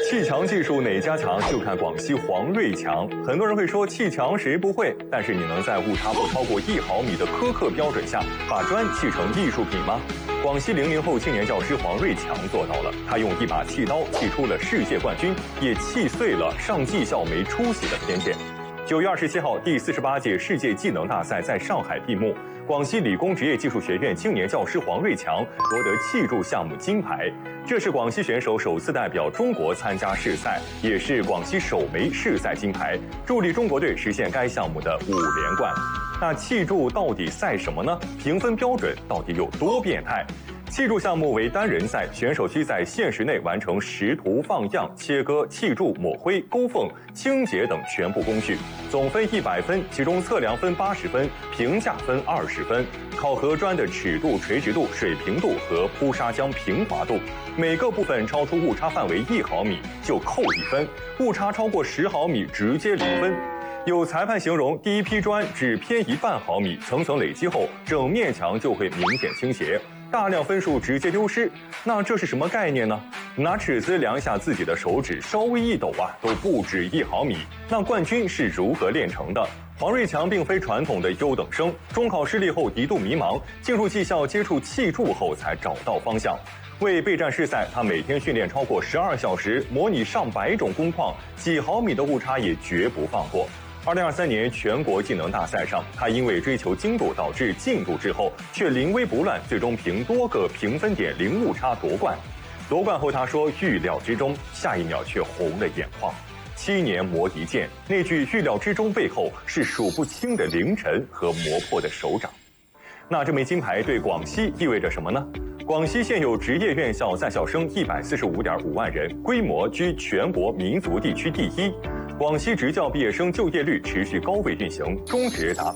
砌墙技术哪家强？就看广西黄瑞强。很多人会说砌墙谁不会？但是你能在误差不超过1毫米的苛刻标准下，把砖砌成艺术品吗？广西00后青年教师黄瑞强做到了。他用一把砌刀砌出了世界冠军，也砌碎了上技校没出息的偏见。9月27号，第48届世界技能大赛在上海闭幕。广西理工职业技术学院青年教师黄瑞强夺得砌筑项目金牌，这是广西选手首次代表中国参加世赛，也是广西首枚世赛金牌，助力中国队实现该项目的5连冠。那砌筑到底赛什么呢？评分标准到底有多变态？砌筑项目为单人赛，选手需在限时内完成识图、放样、切割、砌筑、抹灰、勾缝、清洁等全部工序，总分100分，其中测量分80分，评价分20分，考核砖的尺度、垂直度、水平度和铺砂浆平滑度。每个部分超出误差范围1毫米就扣1分，误差超过10毫米直接0分。有裁判形容，第一批砖只偏移半毫米，层层累积后，整面墙就会明显倾斜，大量分数直接丢失。那这是什么概念呢？拿尺子量下自己的手指，稍微一抖都不止1毫米。那冠军是如何炼成的？黄瑞强并非传统的优等生，中考失利后一度迷茫，进入技校接触砌筑后才找到方向。为备战世赛，他每天训练超过12小时，模拟上百种工况，几毫米的误差也绝不放过。2023年全国技能大赛上，他因为追求精度导致进度滞后，却临危不乱，最终凭多个评分点零误差夺冠。夺冠后他说预料之中，下一秒却红了眼眶。7年磨一剑，那句预料之中背后是数不清的凌晨和磨破的手掌。那这枚金牌对广西意味着什么呢？广西现有职业院校在校生145.5万人，规模居全国民族地区第一。广西职教毕业生就业率持续高位运行，中职达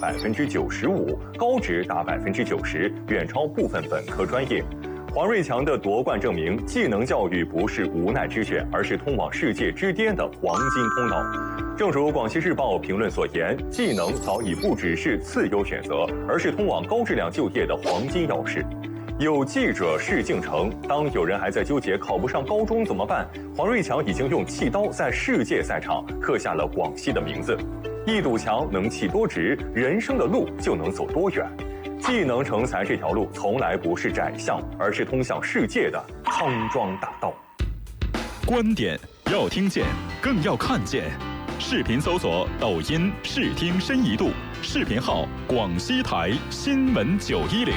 95%，高职达90%，远超部分本科专业。黄瑞强的夺冠证明，技能教育不是无奈之选，而是通往世界之巅的黄金通道。正如广西日报评论所言，技能早已不只是次优选择，而是通往高质量就业的黄金钥匙。有记者事竟成，当有人还在纠结考不上高中怎么办，黄瑞强已经用砌刀在世界赛场刻下了广西的名字。一堵墙能砌多直，人生的路就能走多远。技能成才这条路从来不是窄巷，而是通向世界的康庄大道。 观点要听见，更要看见。视频搜索抖音视听深一度，视频号广西台新闻910。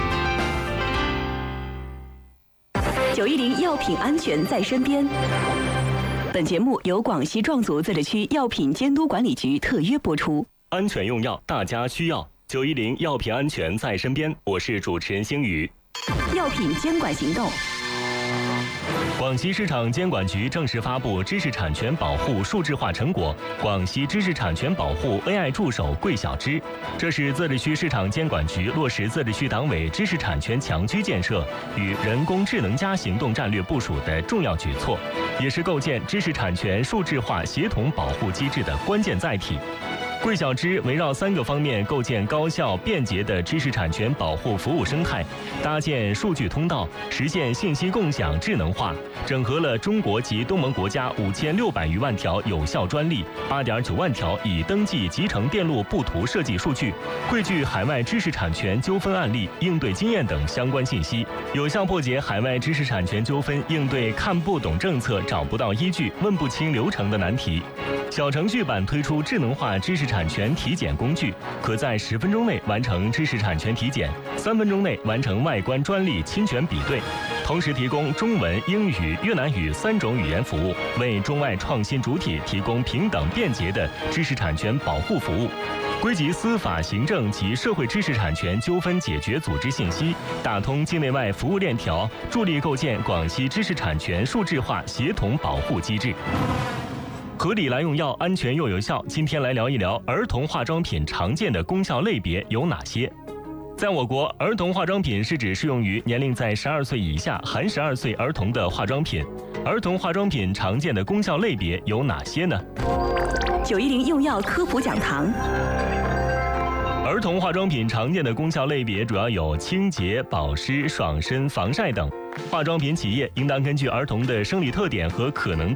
910药品安全在身边。本节目由广西壮族自治区药品监督管理局特约播出。 安全用药，大家需要。910药品安全在身边，我是主持人星宇。 药品监管行动。 广西市场监管局正式发布知识产权保护数字化成果——广西知识产权保护 AI 助手桂小芝。这是自治区市场监管局落实自治区党委知识产权强区建设与人工智能加行动战略部署的重要举措，也是构建知识产权数字化协同保护机制的关键载体。桂小芝围绕3个方面构建高效便捷的知识产权保护服务生态，搭建数据通道，实现信息共享智能化，整合了中国及东盟国家5600余万条有效专利、8.9万条已登记集成电路布图设计数据，汇聚海外知识产权纠纷案例、应对经验等相关信息，有效破解海外知识产权纠纷应对看不懂政策、找不到依据、问不清流程的难题。小程序版推出智能化知识产权体检工具，可在10分钟内完成知识产权体检，3分钟内完成外观专利侵权比对，同时提供中文、英语、越南语3种语言服务，为中外创新主体提供平等便捷的知识产权保护服务。归集司法、行政及社会知识产权纠纷解决组织信息，打通境内外服务链条，助力构建广西知识产权数字化协同保护机制。合理来用药，安全又有效。今天来聊一聊儿童化妆品常见的功效类别有哪些。在我国，儿童化妆品是指适用于年龄在12岁以下含12岁儿童的化妆品。儿童化妆品常见的功效类别有哪些呢 ？910用药科普讲堂。 儿童化妆品常见的功效类别主要有清洁、保湿、爽身、防晒等。化妆品企业应当根据儿童的生理特点和可能的